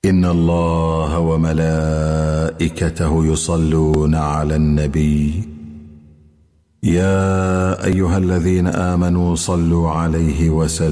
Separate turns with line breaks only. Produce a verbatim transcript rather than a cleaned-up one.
إن الله وملائكته يصلون على النبي يا أيها الذين آمنوا صلوا عليه وسلموا